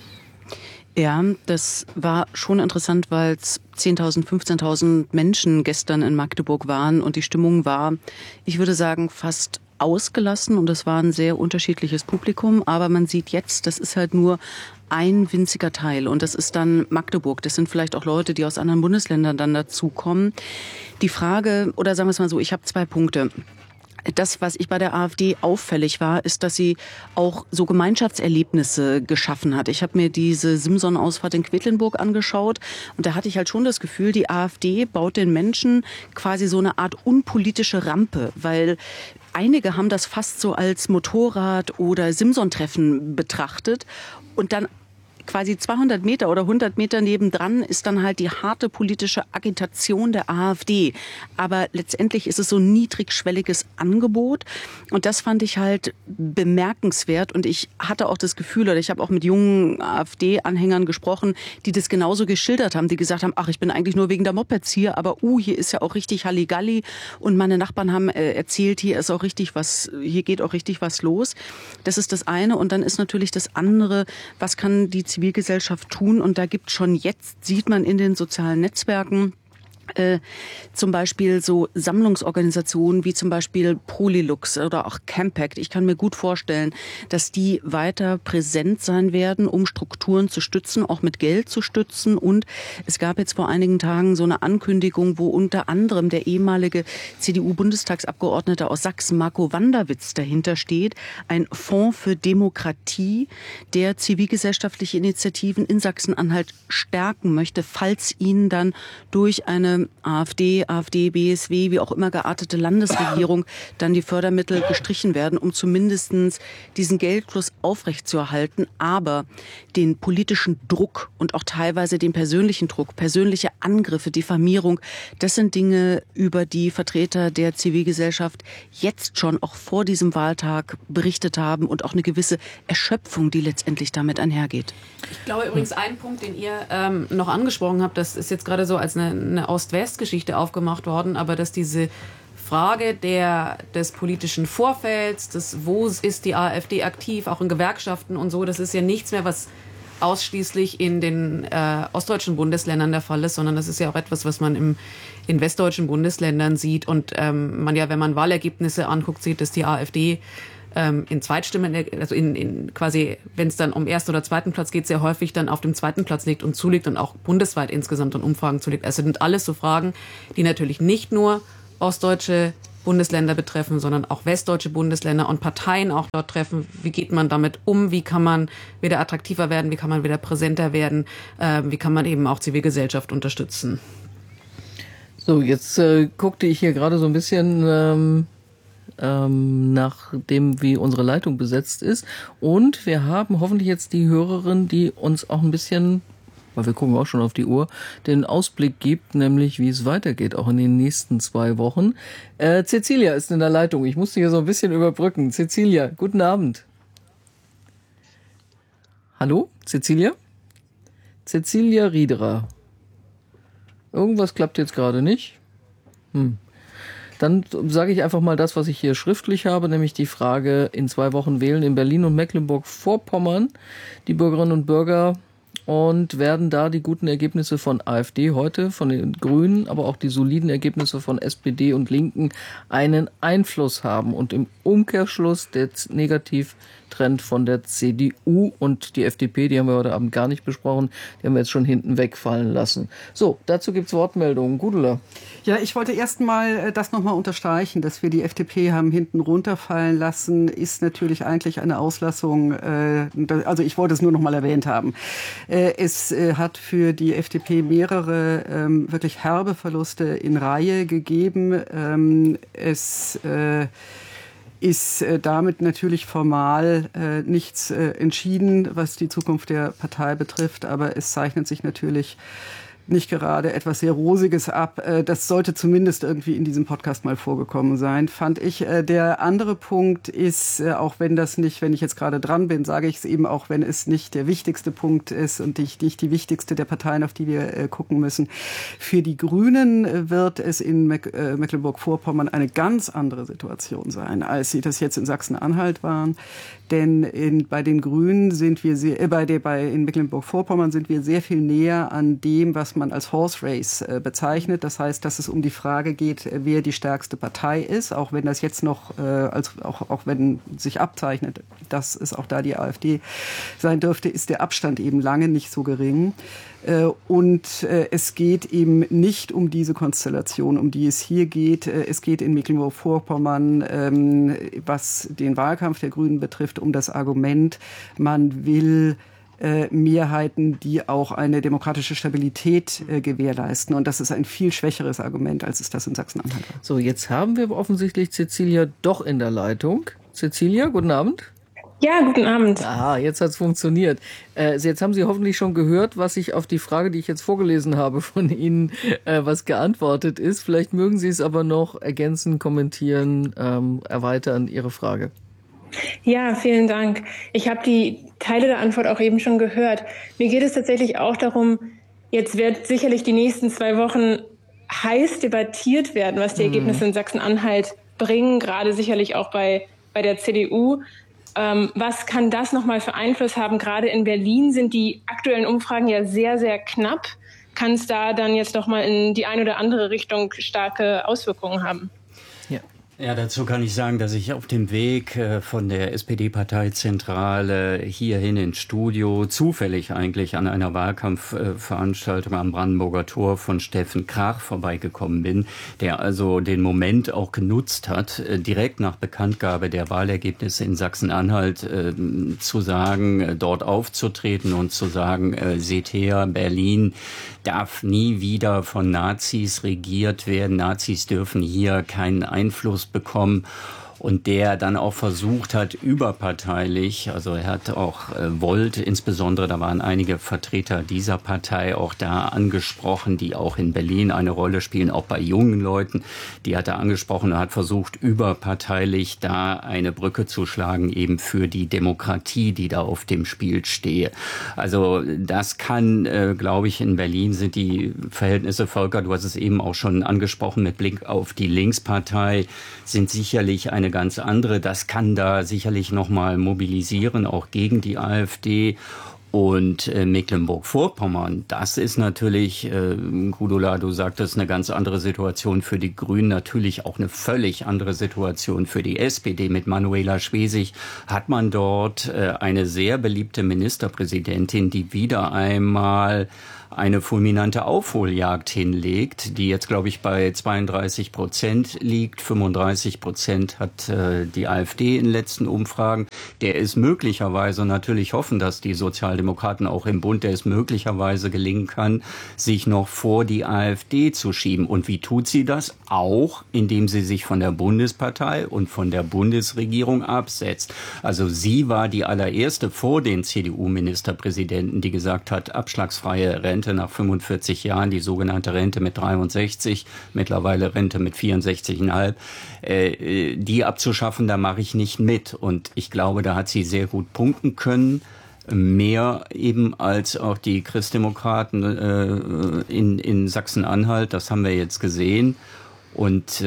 Speaker 10: Ja, das war schon interessant, weil es 10.000, 15.000 Menschen gestern in Magdeburg waren und die Stimmung war, ich würde sagen, fast ausgelassen und es war ein sehr unterschiedliches Publikum, aber man sieht jetzt, das ist halt nur ein winziger Teil und das ist dann Magdeburg. Das sind vielleicht auch Leute, die aus anderen Bundesländern dann dazukommen. Die Frage, oder sagen wir es mal so, ich habe 2 Punkte. Das, was ich bei der AfD auffällig war, ist, dass sie auch so Gemeinschaftserlebnisse geschaffen hat. Ich habe mir diese Simson-Ausfahrt in Quedlinburg angeschaut und da hatte ich halt schon das Gefühl, die AfD baut den Menschen quasi so eine Art unpolitische Rampe, weil einige haben das fast so als Motorrad- oder Simson-Treffen betrachtet und dann quasi 200 Meter oder 100 Meter nebendran ist dann halt die harte politische Agitation der AfD. Aber letztendlich ist es so ein niedrigschwelliges Angebot. Und das fand ich halt bemerkenswert. Und ich hatte auch das Gefühl, oder ich habe auch mit jungen AfD-Anhängern gesprochen, die das genauso geschildert haben, die gesagt haben, ach, ich bin eigentlich nur wegen der Mopeds hier, aber hier ist ja auch richtig Halligalli. Und meine Nachbarn haben erzählt, hier geht auch richtig was los. Das ist das eine. Und dann ist natürlich das andere, was kann die Zivilgesellschaft tun? Und da gibt schon jetzt, sieht man in den sozialen Netzwerken, zum Beispiel so Sammlungsorganisationen wie zum Beispiel Polylux oder auch Campact. Ich kann mir gut vorstellen, dass die weiter präsent sein werden, um Strukturen zu stützen, auch mit Geld zu stützen. Und es gab jetzt vor einigen Tagen so eine Ankündigung, wo unter anderem der ehemalige CDU-Bundestagsabgeordnete aus Sachsen, Marco Wanderwitz, dahinter steht. Ein Fonds für Demokratie, der zivilgesellschaftliche Initiativen in Sachsen-Anhalt stärken möchte, falls ihnen dann durch eine eine AfD, BSW, wie auch immer geartete Landesregierung dann die Fördermittel gestrichen werden, um zumindest diesen Geldfluss aufrechtzuerhalten, aber den politischen Druck und auch teilweise den persönlichen Druck, persönliche Angriffe, Diffamierung, das sind Dinge, über die Vertreter der Zivilgesellschaft jetzt schon auch vor diesem Wahltag berichtet haben und auch eine gewisse Erschöpfung, die letztendlich damit einhergeht.
Speaker 4: Ich glaube übrigens, ein Punkt, den ihr noch angesprochen habt, das ist jetzt gerade so als eine Ost-West-Geschichte aufgemacht worden, aber dass diese Frage des politischen Vorfelds, wo ist die AfD aktiv, auch in Gewerkschaften und so, das ist ja nichts mehr, was ausschließlich in den ostdeutschen Bundesländern der Fall ist, sondern das ist ja auch etwas, was man in westdeutschen Bundesländern sieht und man ja, wenn man Wahlergebnisse anguckt, sieht, dass die AfD in Zweitstimmen, also in quasi, wenn es dann um ersten oder zweiten Platz geht, sehr häufig dann auf dem zweiten Platz liegt und zulegt und auch bundesweit insgesamt in Umfragen zulegt. Also sind alles so Fragen, die natürlich nicht nur ostdeutsche Bundesländer betreffen, sondern auch westdeutsche Bundesländer und Parteien auch dort treffen. Wie geht man damit um? Wie kann man wieder attraktiver werden? Wie kann man wieder präsenter werden? Wie kann man eben auch Zivilgesellschaft unterstützen?
Speaker 2: So, jetzt guckte ich hier gerade so ein bisschen nach dem, wie unsere Leitung besetzt ist. Und wir haben hoffentlich jetzt die Hörerin, die uns auch ein bisschen, weil wir gucken auch schon auf die Uhr, den Ausblick gibt, nämlich wie es weitergeht, auch in den nächsten 2 Wochen. Cecilia ist in der Leitung. Ich musste hier so ein bisschen überbrücken. Cecilia, guten Abend. Hallo, Cecilia? Cecilia Riederer. Irgendwas klappt jetzt gerade nicht. Dann sage ich einfach mal das, was ich hier schriftlich habe, nämlich die Frage, in 2 Wochen wählen in Berlin und Mecklenburg-Vorpommern die Bürgerinnen und Bürger und werden da die guten Ergebnisse von AfD heute, von den Grünen, aber auch die soliden Ergebnisse von SPD und Linken einen Einfluss haben. Und im Umkehrschluss der Negativtrend von der CDU und die FDP, die haben wir heute Abend gar nicht besprochen, die haben wir jetzt schon hinten wegfallen lassen. So, dazu gibt's Wortmeldungen. Gudula.
Speaker 3: Ja, ich wollte erst mal das nochmal unterstreichen, dass wir die FDP haben hinten runterfallen lassen, ist natürlich eigentlich eine Auslassung, also ich wollte es nur nochmal erwähnt haben. Es hat für die FDP mehrere wirklich herbe Verluste in Reihe gegeben. Es ist damit natürlich formal nichts entschieden, was die Zukunft der Partei betrifft, aber es zeichnet sich natürlich nicht gerade etwas sehr Rosiges ab. Das sollte zumindest irgendwie in diesem Podcast mal vorgekommen sein, fand ich. Der andere Punkt ist, auch wenn das nicht, wenn ich jetzt gerade dran bin, sage ich es eben auch, wenn es nicht der wichtigste Punkt ist und nicht die wichtigste der Parteien, auf die wir gucken müssen. Für die Grünen wird es in Mecklenburg-Vorpommern eine ganz andere Situation sein, als sie das jetzt in Sachsen-Anhalt waren. Denn bei den Grünen sind wir in Mecklenburg-Vorpommern sind wir sehr viel näher an dem, was man als Horse Race bezeichnet. Das heißt, dass es um die Frage geht, wer die stärkste Partei ist, auch wenn das jetzt noch, auch wenn sich abzeichnet, dass es auch da die AfD sein dürfte, ist der Abstand eben lange nicht so gering. Und es geht eben nicht um diese Konstellation, um die es hier geht. Es geht in Mecklenburg-Vorpommern, was den Wahlkampf der Grünen betrifft, um das Argument, man will Mehrheiten, die auch eine demokratische Stabilität gewährleisten. Und das ist ein viel schwächeres Argument, als es das in Sachsen-Anhalt war.
Speaker 2: So, jetzt haben wir offensichtlich Cecilia doch in der Leitung. Cecilia, guten Abend.
Speaker 12: Ja, guten Abend.
Speaker 2: Ah, jetzt hat's funktioniert. Jetzt haben Sie hoffentlich schon gehört, was ich auf die Frage, die ich jetzt vorgelesen habe, von Ihnen, was geantwortet ist. Vielleicht mögen Sie es aber noch ergänzen, kommentieren, erweitern, Ihre Frage.
Speaker 12: Ja, vielen Dank. Ich habe die Teile der Antwort auch eben schon gehört. Mir geht es tatsächlich auch darum, jetzt wird sicherlich die nächsten 2 Wochen heiß debattiert werden, was die Ergebnisse in Sachsen-Anhalt bringen, gerade sicherlich auch bei der CDU. Was kann das nochmal für Einfluss haben? Gerade in Berlin sind die aktuellen Umfragen ja sehr, sehr knapp. Kann es da dann jetzt nochmal in die eine oder andere Richtung starke Auswirkungen haben?
Speaker 2: Ja.
Speaker 9: Ja, dazu kann ich sagen, dass ich auf dem Weg von der SPD-Parteizentrale hierhin ins Studio zufällig eigentlich an einer Wahlkampfveranstaltung am Brandenburger Tor von Steffen Krach vorbeigekommen bin, der also den Moment auch genutzt hat, direkt nach Bekanntgabe der Wahlergebnisse in Sachsen-Anhalt zu sagen, dort aufzutreten und zu sagen, seht her, Berlin darf nie wieder von Nazis regiert werden. Nazis dürfen hier keinen Einfluss bekommen. Und der dann auch versucht hat, überparteilich, also er hat auch Volt, insbesondere, da waren einige Vertreter dieser Partei auch da angesprochen, die auch in Berlin eine Rolle spielen, auch bei jungen Leuten, die hat er angesprochen und hat versucht, überparteilich da eine Brücke zu schlagen, eben für die Demokratie, die da auf dem Spiel stehe. Also das kann, glaube ich, in Berlin sind die Verhältnisse, Volker, du hast es eben auch schon angesprochen, mit Blick auf die Linkspartei, sind sicherlich eine ganz andere. Das kann da sicherlich nochmal mobilisieren, auch gegen die AfD. Und Mecklenburg-Vorpommern, das ist natürlich, Gudula, du sagtest, eine ganz andere Situation für die Grünen, natürlich auch eine völlig andere Situation für die SPD. Mit Manuela Schwesig hat man dort eine sehr beliebte Ministerpräsidentin, die wieder einmal eine fulminante Aufholjagd hinlegt, die jetzt, glaube ich, bei 32% liegt. 35% hat die AfD in letzten Umfragen. Der ist möglicherweise, natürlich hoffen, dass die Sozialdemokraten auch im Bund, der es möglicherweise gelingen kann, sich noch vor die AfD zu schieben. Und wie tut sie das? Auch, indem sie sich von der Bundespartei und von der Bundesregierung absetzt. Also sie war die allererste vor den CDU-Ministerpräsidenten, die gesagt hat, abschlagsfreie Rente nach 45 Jahren, die sogenannte Rente mit 63, mittlerweile Rente mit 64,5, die abzuschaffen, da mache ich nicht mit. Und ich glaube, da hat sie sehr gut punkten können. Mehr eben als auch die Christdemokraten in Sachsen-Anhalt, das haben wir jetzt gesehen. Und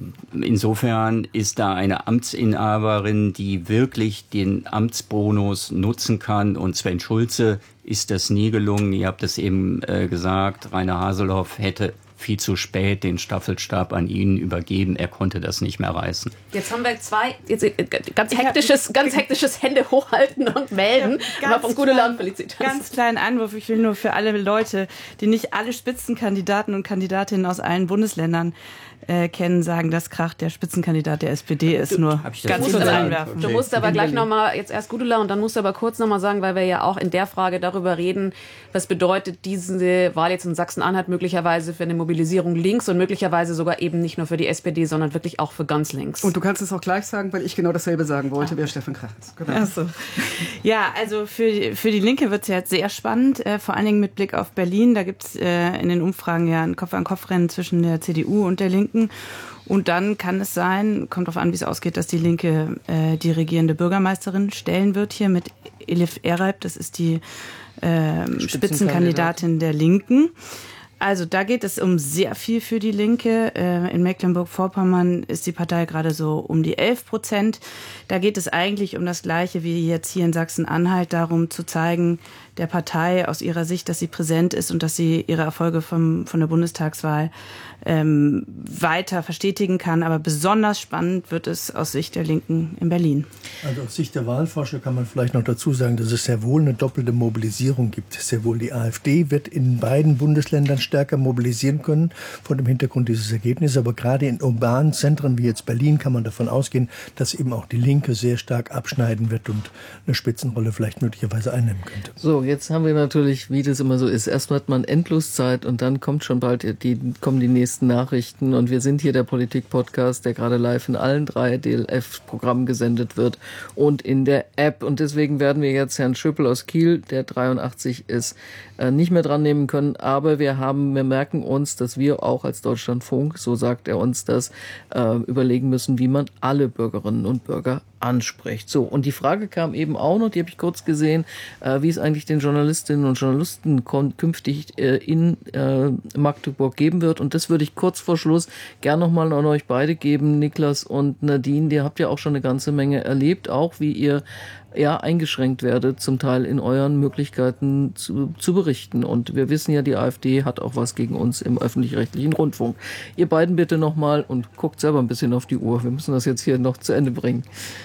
Speaker 9: insofern ist da eine Amtsinhaberin, die wirklich den Amtsbonus nutzen kann. Und Sven Schulze ist das nie gelungen. Ihr habt es eben gesagt, Rainer Haseloff hätte viel zu spät den Staffelstab an ihn übergeben. Er konnte das nicht mehr reißen.
Speaker 4: Jetzt haben wir ganz hektisches Hände hochhalten und melden.
Speaker 6: Ja, von Gudula und Felicitas. Ganz kleinen Einwurf. Ich will nur für alle Leute, die nicht alle Spitzenkandidaten und Kandidatinnen aus allen Bundesländern kennen, sagen, dass Krach der Spitzenkandidat der SPD ist. Nur ganz kurz einwerfen.
Speaker 4: Du musst aber gleich nochmal, jetzt erst Gudula und dann musst du aber kurz nochmal sagen, weil wir ja auch in der Frage darüber reden, was bedeutet diese Wahl jetzt in Sachsen-Anhalt möglicherweise für eine Mobilisierung links und möglicherweise sogar eben nicht nur für die SPD, sondern wirklich auch für ganz links.
Speaker 3: Und du kannst es auch gleich sagen, weil ich genau dasselbe sagen wollte, wer Steffen Krach ist. Genau.
Speaker 6: Ach so. Ja, also für die Linke wird es jetzt sehr spannend, vor allen Dingen mit Blick auf Berlin. Da gibt es in den Umfragen ja ein Kopf-an-Kopf-Rennen zwischen der CDU und der Linken. Und dann kann es sein, kommt darauf an, wie es ausgeht, dass die Linke die regierende Bürgermeisterin stellen wird hier mit Elif Ereib. Das ist die Spitzenkandidatin der Linken. Also da geht es um sehr viel für die Linke. In Mecklenburg-Vorpommern ist die Partei gerade so um die 11%. Da geht es eigentlich um das Gleiche wie jetzt hier in Sachsen-Anhalt, darum zu zeigen, der Partei aus ihrer Sicht, dass sie präsent ist und dass sie ihre Erfolge von der Bundestagswahl weiter verstetigen kann. Aber besonders spannend wird es aus Sicht der Linken in Berlin.
Speaker 7: Also aus Sicht der Wahlforscher kann man vielleicht noch dazu sagen, dass es sehr wohl eine doppelte Mobilisierung gibt. Sehr wohl die AfD wird in beiden Bundesländern stärker mobilisieren können vor dem Hintergrund dieses Ergebnisses. Aber gerade in urbanen Zentren wie jetzt Berlin kann man davon ausgehen, dass eben auch die Linke sehr stark abschneiden wird und eine Spitzenrolle vielleicht möglicherweise einnehmen könnte.
Speaker 2: So, jetzt haben wir natürlich, wie das immer so ist, erstmal hat man Endloszeit und dann kommt schon bald kommen die nächsten Nachrichten und wir sind hier der Politik-Podcast, der gerade live in allen 3 DLF-Programmen gesendet wird und in der App und deswegen werden wir jetzt Herrn Schöppel aus Kiel, der 83 ist, nicht mehr dran nehmen können, aber wir merken uns, dass wir auch als Deutschlandfunk, so sagt er uns das, überlegen müssen, wie man alle Bürgerinnen und Bürger anspricht. So, und die Frage kam eben auch noch, die habe ich kurz gesehen, wie es eigentlich den Journalistinnen und Journalisten künftig in Magdeburg geben wird. Und das würde ich kurz vor Schluss gern nochmal an euch beide geben, Niklas und Nadine. Ihr habt ja auch schon eine ganze Menge erlebt, auch wie ihr eingeschränkt werdet, zum Teil in euren Möglichkeiten zu berichten. Und wir wissen ja, die AfD hat auch was gegen uns im öffentlich-rechtlichen Rundfunk. Ihr beiden bitte nochmal und guckt selber ein bisschen auf die Uhr. Wir müssen das jetzt hier noch zu Ende bringen.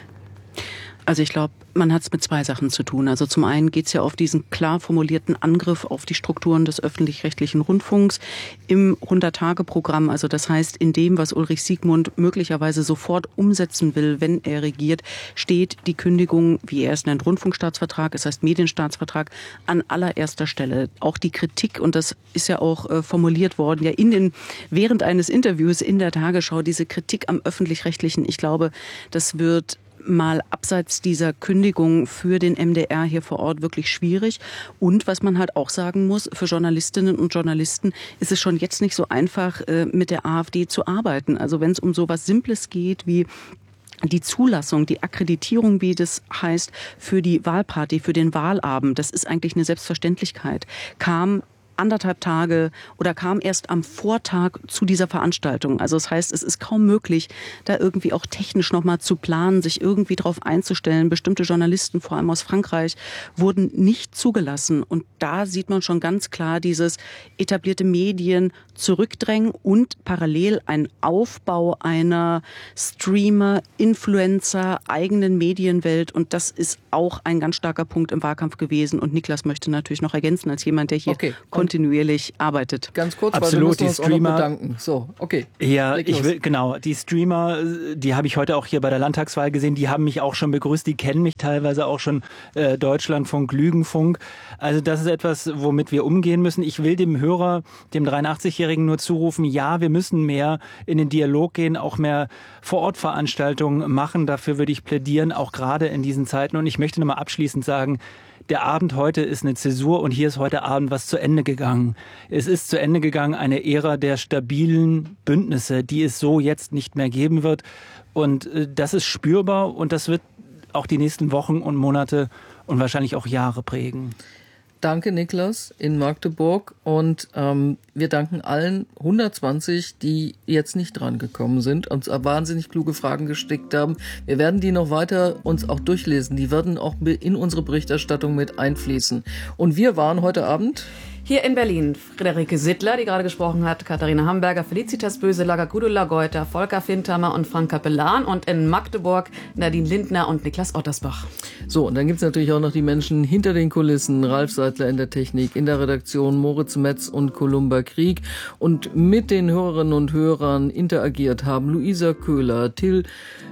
Speaker 10: Also ich glaube, man hat es mit zwei Sachen zu tun. Also zum einen geht es ja auf diesen klar formulierten Angriff auf die Strukturen des öffentlich-rechtlichen Rundfunks im 100-Tage-Programm. Also das heißt, in dem, was Ulrich Siegmund möglicherweise sofort umsetzen will, wenn er regiert, steht die Kündigung, wie er es nennt, Rundfunkstaatsvertrag, das heißt Medienstaatsvertrag, an allererster Stelle. Auch die Kritik, und das ist ja auch formuliert worden, ja während eines Interviews in der Tagesschau, diese Kritik am öffentlich-rechtlichen, ich glaube, das wird mal abseits dieser Kündigung für den MDR hier vor Ort wirklich schwierig. Und was man halt auch sagen muss, für Journalistinnen und Journalisten ist es schon jetzt nicht so einfach, mit der AfD zu arbeiten. Also wenn es um sowas Simples geht wie die Zulassung, die Akkreditierung, wie das heißt, für die Wahlparty, für den Wahlabend, das ist eigentlich eine Selbstverständlichkeit, kam 1,5 Tage oder kam erst am Vortag zu dieser Veranstaltung. Also das heißt, es ist kaum möglich, da irgendwie auch technisch nochmal zu planen, sich irgendwie darauf einzustellen. Bestimmte Journalisten, vor allem aus Frankreich, wurden nicht zugelassen. Und da sieht man schon ganz klar dieses etablierte Medien zurückdrängen und parallel ein Aufbau einer Streamer, Influencer, eigenen Medienwelt. Und das ist auch ein ganz starker Punkt im Wahlkampf gewesen. Und Niklas möchte natürlich noch ergänzen, als jemand, der hier kontinuierlich arbeitet.
Speaker 2: Ganz kurz,
Speaker 1: absolut,
Speaker 2: weil wir
Speaker 1: die Streamer,
Speaker 2: auch noch bedanken. So, okay.
Speaker 1: Ja, die Streamer, die habe ich heute auch hier bei der Landtagswahl gesehen, die haben mich auch schon begrüßt, die kennen mich teilweise auch schon, Deutschlandfunk, Lügenfunk. Also das ist etwas, womit wir umgehen müssen. Ich will dem Hörer, dem 83-Jährigen nur zurufen, ja, wir müssen mehr in den Dialog gehen, auch mehr Vor-Ort-Veranstaltungen machen. Dafür würde ich plädieren, auch gerade in diesen Zeiten. Und ich möchte nochmal abschließend sagen, der Abend heute ist eine Zäsur und hier ist heute Abend was zu Ende gegangen. Es ist zu Ende gegangen eine Ära der stabilen Bündnisse, die es so jetzt nicht mehr geben wird. Und das ist spürbar und das wird auch die nächsten Wochen und Monate und wahrscheinlich auch Jahre prägen.
Speaker 2: Danke, Niklas, in Magdeburg. Und wir danken allen 120, die jetzt nicht dran gekommen sind und wahnsinnig kluge Fragen gestickt haben. Wir werden die noch weiter uns auch durchlesen. Die werden auch in unsere Berichterstattung mit einfließen. Und wir waren heute Abend
Speaker 4: hier in Berlin Friederike Sittler, die gerade gesprochen hat, Katharina Hamburger, Felicitas Böselager, Gudula Geuter, Volker Fintamer und Frank Capellan, und in Magdeburg Nadine Lindner und Niklas Ottersbach.
Speaker 2: So, und dann gibt's natürlich auch noch die Menschen hinter den Kulissen, Ralf Seidler in der Technik, in der Redaktion, Moritz Metz und Columba Krieg, und mit den Hörerinnen und Hörern interagiert haben Luisa Köhler, Till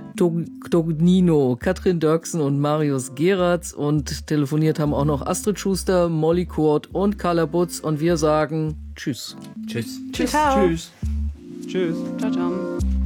Speaker 2: Tognino, Katrin Dörksen und Marius Geratz, und telefoniert haben auch noch Astrid Schuster, Molly Kurt und Carla Butz, und wir sagen Tschüss.
Speaker 9: Tschüss.
Speaker 4: Tschüss. Ciao.
Speaker 1: Tschüss. Tschüss.
Speaker 4: Ciao, ciao.